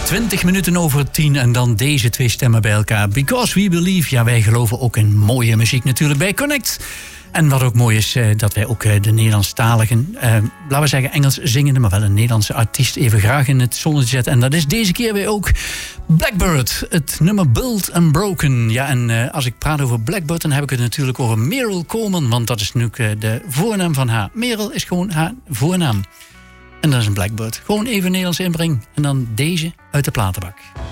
20 minuten over 10 en dan deze twee stemmen bij elkaar. Because we believe, ja, wij geloven ook in mooie muziek natuurlijk bij Connect. En wat ook mooi is, dat wij ook de Nederlandstaligen, laten we zeggen Engels zingende, maar wel een Nederlandse artiest even graag in het zonnetje zetten. En dat is deze keer weer ook Blackbird, het nummer Built and Broken. Ja, en als ik praat over Blackbird, dan heb ik het natuurlijk over Merel Coleman, want dat is nu de voornaam van haar. Merel is gewoon haar voornaam. En dat is een Blackbird. Gewoon even Nederlands inbreng. En dan deze uit de platenbak.